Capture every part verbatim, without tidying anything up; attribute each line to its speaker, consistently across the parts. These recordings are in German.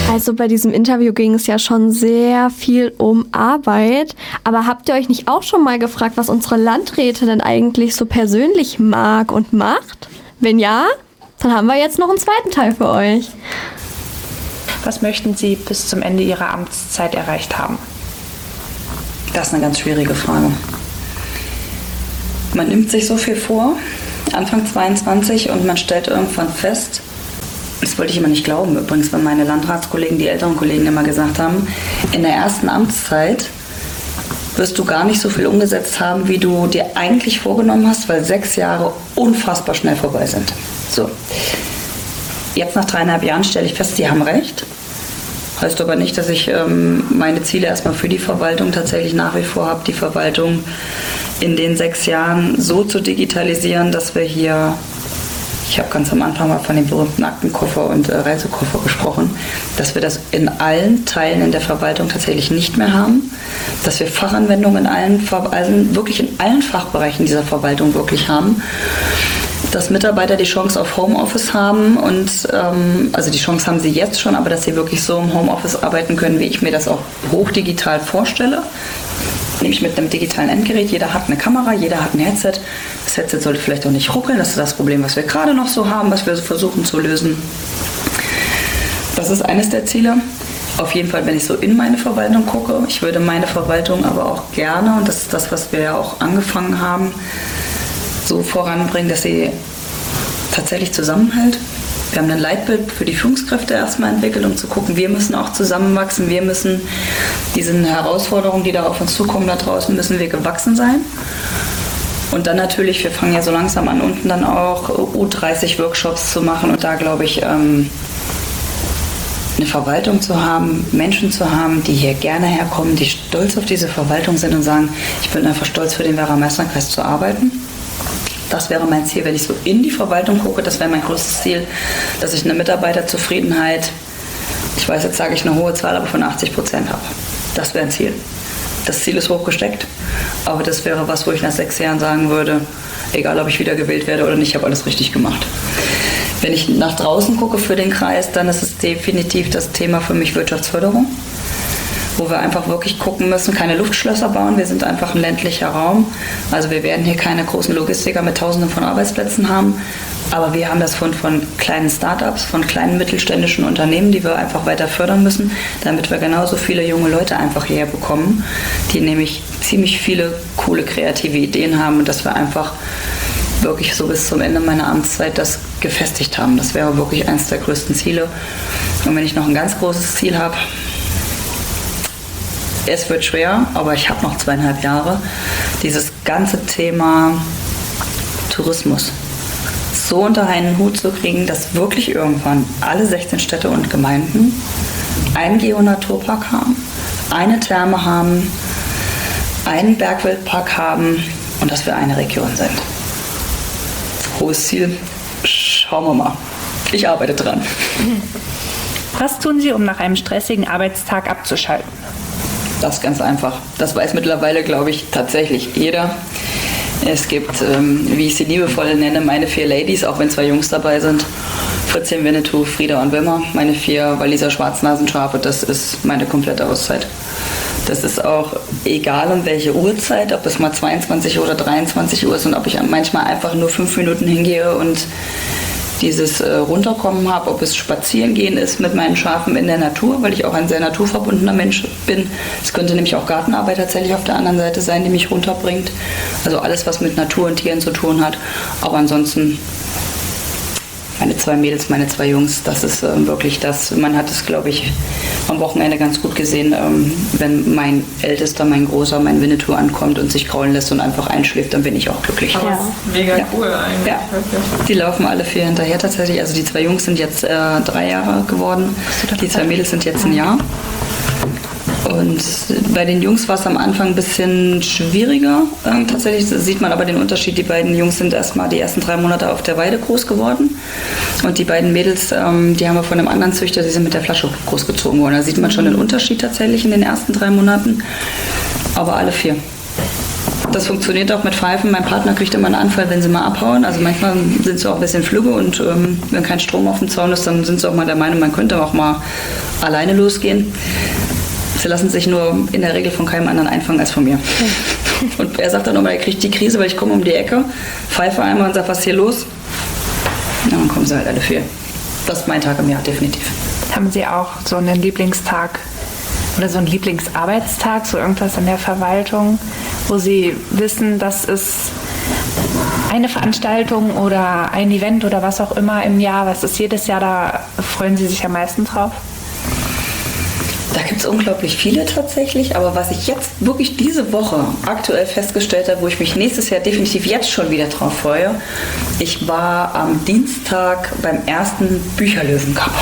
Speaker 1: Also bei diesem Interview ging es ja schon sehr viel um Arbeit. Aber habt ihr euch nicht auch schon mal gefragt, was unsere Landräte denn eigentlich so persönlich mag und macht? Wenn ja, dann haben wir jetzt noch einen zweiten Teil für euch.
Speaker 2: Was möchten Sie bis zum Ende Ihrer Amtszeit erreicht haben?
Speaker 3: Das ist eine ganz schwierige Frage. Man nimmt sich so viel vor, Anfang zweiundzwanzig, und man stellt irgendwann fest, das wollte ich immer nicht glauben übrigens, wenn meine Landratskollegen, die älteren Kollegen immer gesagt haben, in der ersten Amtszeit wirst du gar nicht so viel umgesetzt haben, wie du dir eigentlich vorgenommen hast, weil sechs Jahre unfassbar schnell vorbei sind. So. Jetzt nach dreieinhalb Jahren stelle ich fest, sie haben recht. Heißt aber nicht, dass ich ähm, meine Ziele erstmal für die Verwaltung tatsächlich nach wie vor habe, die Verwaltung in den sechs Jahren so zu digitalisieren, dass wir hier, ich habe ganz am Anfang mal von dem berühmten Aktenkoffer und äh, Reisekoffer gesprochen, dass wir das in allen Teilen in der Verwaltung tatsächlich nicht mehr haben, dass wir Fachanwendungen in allen, also wirklich in allen Fachbereichen dieser Verwaltung wirklich haben, dass Mitarbeiter die Chance auf Homeoffice haben und ähm, also die Chance haben sie jetzt schon, aber dass sie wirklich so im Homeoffice arbeiten können, wie ich mir das auch hochdigital vorstelle. Nämlich mit einem digitalen Endgerät. Jeder hat eine Kamera, jeder hat ein Headset. Das Headset sollte vielleicht auch nicht ruckeln. Das ist das Problem, was wir gerade noch so haben, was wir so versuchen zu lösen. Das ist eines der Ziele. Auf jeden Fall, wenn ich so in meine Verwaltung gucke. Ich würde meine Verwaltung aber auch gerne, und das ist das, was wir ja auch angefangen haben, so voranbringen, dass sie tatsächlich zusammenhält. Wir haben ein Leitbild für die Führungskräfte erstmal entwickelt, um zu gucken, wir müssen auch zusammenwachsen, wir müssen diesen Herausforderungen, die da auf uns zukommen da draußen, müssen wir gewachsen sein. Und dann natürlich, wir fangen ja so langsam an, unten dann auch U dreißig Workshops zu machen und da glaube ich, ähm, eine Verwaltung zu haben, Menschen zu haben, die hier gerne herkommen, die stolz auf diese Verwaltung sind und sagen, ich bin einfach stolz, für den Werra-Meißner-Kreis zu arbeiten. Das wäre mein Ziel, wenn ich so in die Verwaltung gucke. Das wäre mein größtes Ziel, dass ich eine Mitarbeiterzufriedenheit, ich weiß, jetzt sage ich eine hohe Zahl, aber von achtzig Prozent habe. Das wäre ein Ziel. Das Ziel ist hochgesteckt, aber das wäre was, wo ich nach sechs Jahren sagen würde, egal ob ich wieder gewählt werde oder nicht, ich habe alles richtig gemacht. Wenn ich nach draußen gucke für den Kreis, dann ist es definitiv das Thema für mich Wirtschaftsförderung, wo wir einfach wirklich gucken müssen, keine Luftschlösser bauen. Wir sind einfach ein ländlicher Raum. Also wir werden hier keine großen Logistiker mit Tausenden von Arbeitsplätzen haben. Aber wir haben das von, von kleinen Startups, von kleinen mittelständischen Unternehmen, die wir einfach weiter fördern müssen, damit wir genauso viele junge Leute einfach hierher bekommen, die nämlich ziemlich viele coole kreative Ideen haben und dass wir einfach wirklich so bis zum Ende meiner Amtszeit das gefestigt haben. Das wäre wirklich eines der größten Ziele. Und wenn ich noch ein ganz großes Ziel habe, es wird schwer, aber ich habe noch zweieinhalb Jahre, dieses ganze Thema Tourismus so unter einen Hut zu kriegen, dass wirklich irgendwann alle sechzehn Städte und Gemeinden einen Geonaturpark haben, eine Therme haben, einen Bergwildpark haben und dass wir eine Region sind. Hohes Ziel, schauen wir mal. Ich arbeite dran.
Speaker 2: Was tun Sie, um nach einem stressigen Arbeitstag abzuschalten?
Speaker 3: Das ist ganz einfach. Das weiß mittlerweile, glaube ich, tatsächlich jeder. Es gibt, ähm, wie ich sie liebevoll nenne, meine vier Ladies, auch wenn zwei Jungs dabei sind. Fritzchen, Winnetou, Frieda und Wilma. Meine vier Walliser Schwarznasenschafe, das ist meine komplette Auszeit. Das ist auch egal um welche Uhrzeit, ob es mal zweiundzwanzig oder dreiundzwanzig Uhr ist und ob ich manchmal einfach nur fünf Minuten hingehe und dieses äh, Runterkommen habe, ob es Spazierengehen ist mit meinen Schafen in der Natur, weil ich auch ein sehr naturverbundener Mensch bin. Es könnte nämlich auch Gartenarbeit tatsächlich auf der anderen Seite sein, die mich runterbringt. Also alles, was mit Natur und Tieren zu tun hat. Aber ansonsten meine zwei Mädels, meine zwei Jungs, das ist äh, wirklich das. Man hat es, glaube ich, am Wochenende ganz gut gesehen, ähm, wenn mein Ältester, mein Großer, mein Winnetou ankommt und sich kraulen lässt und einfach einschläft, dann bin ich auch glücklich.
Speaker 4: Aber
Speaker 3: ja.
Speaker 4: Mega
Speaker 3: ja.
Speaker 4: cool eigentlich.
Speaker 3: Ja. Die laufen alle vier hinterher tatsächlich. Also die zwei Jungs sind jetzt äh, drei Jahre geworden. Die zwei Mädels sind jetzt ein Jahr. Und bei den Jungs war es am Anfang ein bisschen schwieriger. Ähm, tatsächlich sieht man aber den Unterschied. Die beiden Jungs sind erstmal die ersten drei Monate auf der Weide groß geworden. Und die beiden Mädels, ähm, die haben wir von einem anderen Züchter, die sind mit der Flasche großgezogen worden. Da sieht man schon den Unterschied tatsächlich in den ersten drei Monaten. Aber alle vier. Das funktioniert auch mit Pfeifen. Mein Partner kriegt immer einen Anfall, wenn sie mal abhauen. Also manchmal sind sie auch ein bisschen flügge und ähm, wenn kein Strom auf dem Zaun ist, dann sind sie auch mal der Meinung, man könnte auch mal alleine losgehen. Sie lassen sich nur in der Regel von keinem anderen einfangen als von mir. Und er sagt dann nochmal, er kriegt die Krise, weil ich komme um die Ecke, pfeife einmal und sage, was ist hier los? Ja, dann kommen sie halt alle viel. Das ist mein Tag im Jahr, definitiv.
Speaker 2: Haben Sie auch so einen Lieblingstag oder so einen Lieblingsarbeitstag, so irgendwas in der Verwaltung, wo Sie wissen, das ist eine Veranstaltung oder ein Event oder was auch immer im Jahr, was ist jedes Jahr, da freuen Sie sich am meisten drauf?
Speaker 3: Da gibt es unglaublich viele tatsächlich, aber was ich jetzt wirklich diese Woche aktuell festgestellt habe, wo ich mich nächstes Jahr definitiv jetzt schon wieder drauf freue, ich war am Dienstag beim ersten Bücherlöwen-Cup.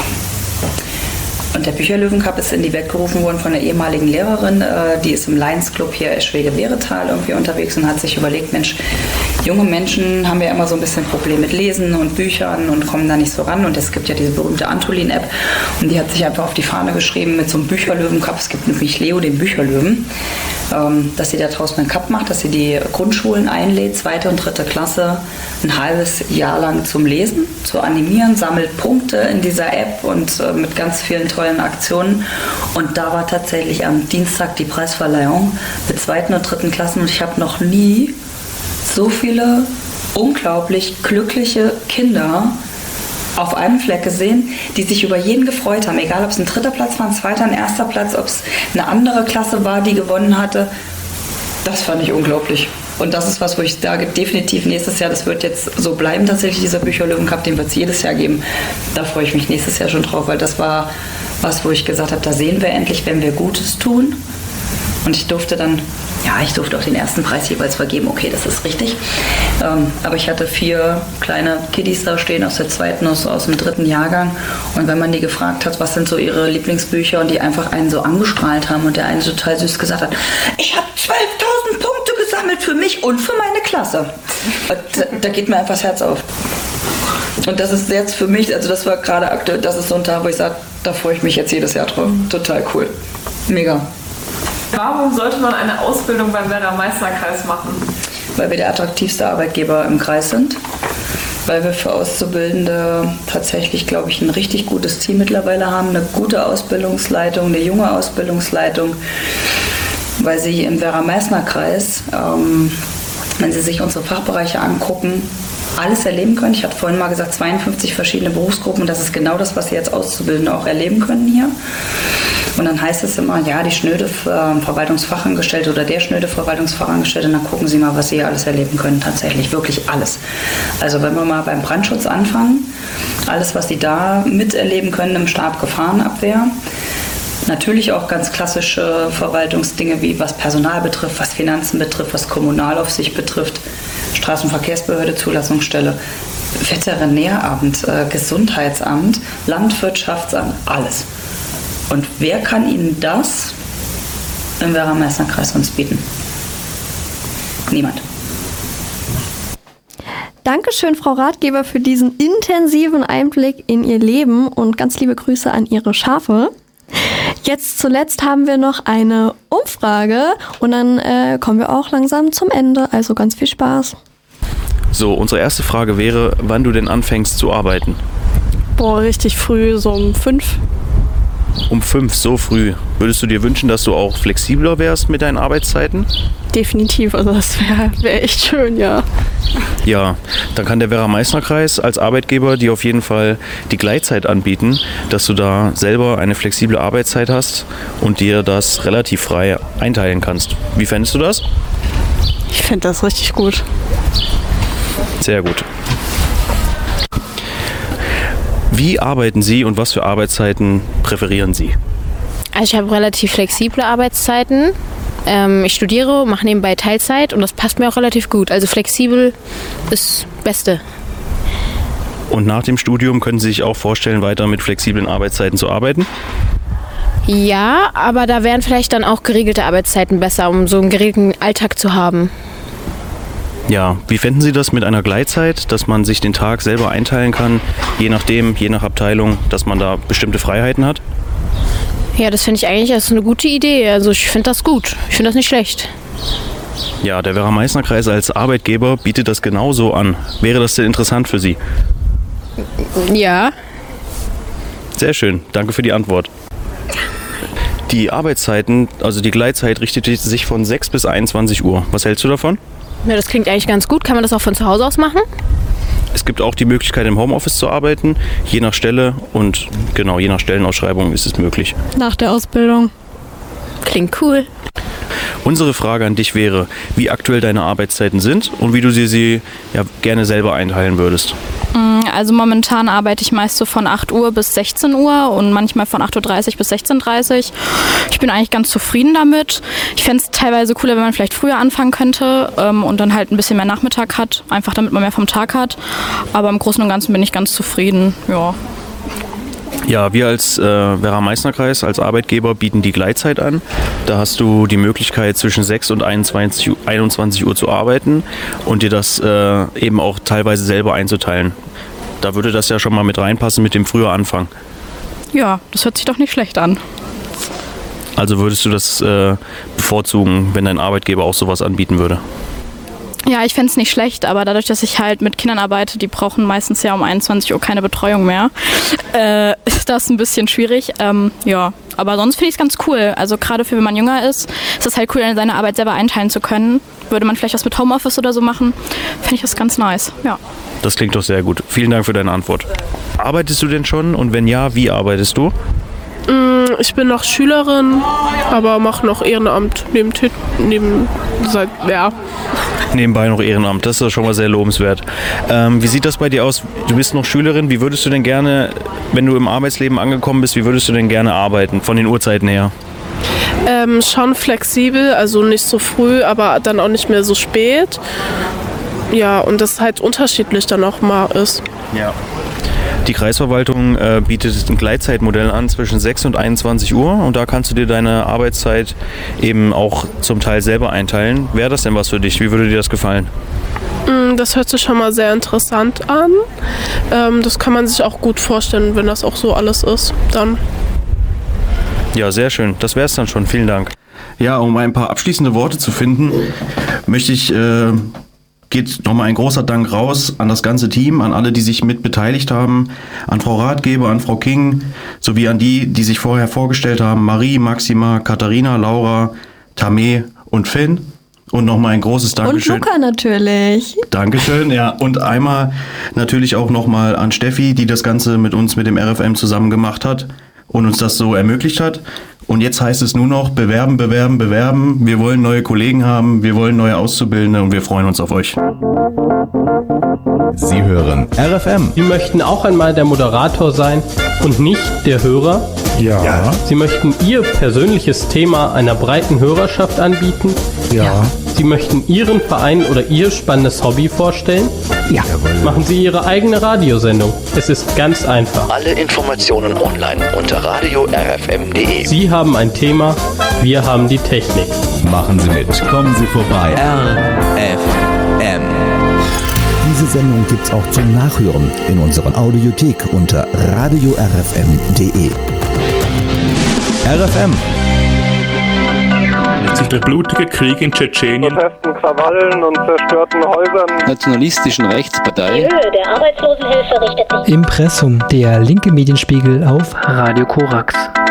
Speaker 3: Und der Bücherlöwen-Cup ist in die Welt gerufen worden von einer ehemaligen Lehrerin, die ist im Lions Club hier Eschwege-Weretal irgendwie unterwegs und hat sich überlegt, Mensch, junge Menschen haben ja immer so ein bisschen Probleme mit Lesen und Büchern und kommen da nicht so ran. Und es gibt ja diese berühmte Antolin-App und die hat sich einfach auf die Fahne geschrieben mit so einem Bücherlöwen-Cup. Es gibt nämlich Leo, den Bücherlöwen, dass sie da draußen einen Cup macht, dass sie die Grundschulen einlädt, zweite und dritte Klasse, ein halbes Jahr lang zum Lesen, zu animieren, sammelt Punkte in dieser App und mit ganz vielen tollen Aktionen. Und da war tatsächlich am Dienstag die Preisverleihung mit zweiten und dritten Klassen und ich habe noch nie so viele unglaublich glückliche Kinder auf einem Fleck gesehen, die sich über jeden gefreut haben. Egal, ob es ein dritter Platz war, ein zweiter, ein erster Platz, ob es eine andere Klasse war, die gewonnen hatte. Das fand ich unglaublich. Und das ist was, wo ich sage, definitiv nächstes Jahr, das wird jetzt so bleiben tatsächlich, dieser Bücherlöwen-Cup, den wird es jedes Jahr geben. Da freue ich mich nächstes Jahr schon drauf, weil das war was, wo ich gesagt habe, da sehen wir endlich, wenn wir Gutes tun. Und ich durfte dann, ja, ich durfte auch den ersten Preis jeweils vergeben, okay, das ist richtig. Ähm, aber ich hatte vier kleine Kiddies da stehen aus der zweiten, aus, aus dem dritten Jahrgang. Und wenn man die gefragt hat, was sind so ihre Lieblingsbücher und die einfach einen so angestrahlt haben und der eine total süß gesagt hat, ich habe zwölftausend Punkte gesammelt für mich und für meine Klasse. Da, da geht mir einfach das Herz auf. Und das ist jetzt für mich, also das war gerade aktuell, das ist so ein Tag, wo ich sage, da freue ich mich jetzt jedes Jahr drauf. Total cool. Mega.
Speaker 4: Warum sollte man eine Ausbildung beim Werra-Meißner-Kreis machen?
Speaker 3: Weil wir der attraktivste Arbeitgeber im Kreis sind. Weil wir für Auszubildende tatsächlich, glaube ich, ein richtig gutes Team mittlerweile haben. Eine gute Ausbildungsleitung, eine junge Ausbildungsleitung. Weil sie im Werra-Meißner-Kreis, ähm, wenn Sie sich unsere Fachbereiche angucken, alles erleben können. Ich hatte vorhin mal gesagt, zweiundfünfzig verschiedene Berufsgruppen. Und das ist genau das, was Sie als Auszubildende auch erleben können hier. Und dann heißt es immer, ja, die schnöde äh, Verwaltungsfachangestellte oder der schnöde Verwaltungsfachangestellte, dann gucken Sie mal, was Sie hier alles erleben können. Tatsächlich, wirklich alles. Also wenn wir mal beim Brandschutz anfangen, alles, was Sie da miterleben können im Stab Gefahrenabwehr. Natürlich auch ganz klassische Verwaltungsdinge, wie was Personal betrifft, was Finanzen betrifft, was Kommunalaufsicht betrifft, Straßenverkehrsbehörde, Zulassungsstelle, Veterinäramt, äh, Gesundheitsamt, Landwirtschaftsamt, alles. Und wer kann Ihnen das im Werra-Meißner-Kreis uns bieten? Niemand.
Speaker 1: Dankeschön, Frau Ratgeber, für diesen intensiven Einblick in Ihr Leben und ganz liebe Grüße an Ihre Schafe. Jetzt zuletzt haben wir noch eine Umfrage und dann äh, kommen wir auch langsam zum Ende. Also ganz viel Spaß.
Speaker 5: So, unsere erste Frage wäre, wann du denn anfängst zu arbeiten?
Speaker 6: Boah, richtig früh, so um fünf.
Speaker 5: Um fünf, so früh. Würdest du dir wünschen, dass du auch flexibler wärst mit deinen Arbeitszeiten?
Speaker 6: Definitiv, also das wäre wär echt schön, ja.
Speaker 5: Ja, dann kann der Werra-Meißner-Kreis als Arbeitgeber dir auf jeden Fall die Gleitzeit anbieten, dass du da selber eine flexible Arbeitszeit hast und dir das relativ frei einteilen kannst. Wie fändest du das?
Speaker 6: Ich finde das richtig gut.
Speaker 5: Sehr gut. Wie arbeiten Sie und was für Arbeitszeiten präferieren Sie?
Speaker 7: Also ich habe relativ flexible Arbeitszeiten. Ähm, ich studiere, mache nebenbei Teilzeit und das passt mir auch relativ gut. Also flexibel ist das Beste.
Speaker 5: Und nach dem Studium können Sie sich auch vorstellen, weiter mit flexiblen Arbeitszeiten zu arbeiten?
Speaker 7: Ja, aber da wären vielleicht dann auch geregelte Arbeitszeiten besser, um so einen geregelten Alltag zu haben.
Speaker 5: Ja, wie fänden Sie das mit einer Gleitzeit, dass man sich den Tag selber einteilen kann, je nachdem, je nach Abteilung, dass man da bestimmte Freiheiten hat?
Speaker 7: Ja, das finde ich eigentlich das ist eine gute Idee. Also ich finde das gut. Ich finde das nicht schlecht.
Speaker 5: Ja, der Werra-Meißner-Kreis als Arbeitgeber bietet das genauso an. Wäre das denn interessant für Sie?
Speaker 7: Ja.
Speaker 5: Sehr schön, danke für die Antwort. Die Arbeitszeiten, also die Gleitzeit richtet sich von sechs bis einundzwanzig Uhr. Was hältst du davon?
Speaker 7: Ja, das klingt eigentlich ganz gut. Kann man das auch von zu Hause aus machen?
Speaker 5: Es gibt auch die Möglichkeit, im Homeoffice zu arbeiten, je nach Stelle und genau, je nach Stellenausschreibung ist es möglich.
Speaker 1: Nach der Ausbildung.
Speaker 7: Klingt cool.
Speaker 5: Unsere Frage an dich wäre, wie aktuell deine Arbeitszeiten sind und wie du sie, sie ja, gerne selber einteilen würdest.
Speaker 8: Also momentan arbeite ich meist so von acht Uhr bis sechzehn Uhr und manchmal von acht Uhr dreißig bis sechzehn Uhr dreißig. Ich bin eigentlich ganz zufrieden damit. Ich fände es teilweise cooler, wenn man vielleicht früher anfangen könnte ähm, und dann halt ein bisschen mehr Nachmittag hat, einfach damit man mehr vom Tag hat. Aber im Großen und Ganzen bin ich ganz zufrieden, ja.
Speaker 5: Ja, wir als äh, Werra-Meißner-Kreis, als Arbeitgeber bieten die Gleitzeit an. Da hast du die Möglichkeit zwischen sechs und einundzwanzig Uhr zu arbeiten und dir das äh, eben auch teilweise selber einzuteilen. Da würde das ja schon mal mit reinpassen mit dem früher Anfang.
Speaker 8: Ja, das hört sich doch nicht schlecht an.
Speaker 5: Also würdest du das äh, bevorzugen, wenn dein Arbeitgeber auch sowas anbieten würde?
Speaker 8: Ja, ich fände es nicht schlecht, aber dadurch, dass ich halt mit Kindern arbeite, die brauchen meistens ja um einundzwanzig Uhr keine Betreuung mehr, äh, ist das ein bisschen schwierig. Ähm, ja, aber sonst finde ich es ganz cool. Also gerade für wenn man jünger ist, ist es halt cool, seine Arbeit selber einteilen zu können. Würde man vielleicht was mit Homeoffice oder so machen, finde ich das ganz nice, ja.
Speaker 5: Das klingt doch sehr gut. Vielen Dank für deine Antwort. Arbeitest du denn schon und wenn ja, wie arbeitest du?
Speaker 6: Ich bin noch Schülerin, aber mache noch Ehrenamt neben, neben seit, ja.
Speaker 5: Nebenbei noch Ehrenamt, das ist schon mal sehr lobenswert. Ähm, wie sieht das bei dir aus? Du bist noch Schülerin, wie würdest du denn gerne, wenn du im Arbeitsleben angekommen bist, wie würdest du denn gerne arbeiten, von den Uhrzeiten her?
Speaker 6: Ähm, schon flexibel, also nicht so früh, aber dann auch nicht mehr so spät. Ja, und das halt unterschiedlich dann auch mal ist.
Speaker 5: Ja. Die Kreisverwaltung äh, bietet ein Gleitzeitmodell an zwischen sechs und einundzwanzig Uhr und da kannst du dir deine Arbeitszeit eben auch zum Teil selber einteilen. Wäre das denn was für dich? Wie würde dir das gefallen?
Speaker 6: Das hört sich schon mal sehr interessant an. Ähm, das kann man sich auch gut vorstellen, wenn das auch so alles ist. Dann.
Speaker 5: Ja, sehr schön. Das wäre es dann schon. Vielen Dank. Ja, um ein paar abschließende Worte zu finden, möchte ich... Äh, geht nochmal ein großer Dank raus an das ganze Team, an alle, die sich mit beteiligt haben, an Frau Ratgeber, an Frau King, sowie an die, die sich vorher vorgestellt haben, Marie, Maxima, Katharina, Laura, Tamé und Finn. Und nochmal ein großes Dankeschön.
Speaker 1: Und Luca natürlich.
Speaker 5: Dankeschön, ja. Und einmal natürlich auch nochmal an Steffi, die das Ganze mit uns, mit dem R F M zusammen gemacht hat und uns das so ermöglicht hat. Und jetzt heißt es nur noch bewerben, bewerben, bewerben. Wir wollen neue Kollegen haben, wir wollen neue Auszubildende und wir freuen uns auf euch.
Speaker 9: Sie hören R F M.
Speaker 10: Sie möchten auch einmal der Moderator sein und nicht der Hörer?
Speaker 9: Ja. ja.
Speaker 10: Sie möchten Ihr persönliches Thema einer breiten Hörerschaft anbieten?
Speaker 9: Ja.
Speaker 10: Sie möchten Ihren Verein oder Ihr spannendes Hobby vorstellen?
Speaker 9: Ja.
Speaker 10: Machen Sie Ihre eigene Radiosendung. Es ist ganz einfach.
Speaker 11: Alle Informationen online unter radio r f m punkt d e.
Speaker 10: Sie haben ein Thema, wir haben die Technik.
Speaker 9: Machen Sie mit, kommen Sie vorbei.
Speaker 11: R F M.
Speaker 12: Diese Sendung gibt's auch zum Nachhören in unserer Audiothek unter radio r f m punkt d e.
Speaker 9: R F M.
Speaker 13: Als sich der blutige Krieg in Tschetschenien,
Speaker 14: Protesten, Krawallen und zerstörten Häusern,
Speaker 15: nationalistischen Rechtspartei,
Speaker 16: die Höhe der Arbeitslosenhilfe richtet sich.
Speaker 17: Impressum, der linke Medienspiegel auf Radio Korax.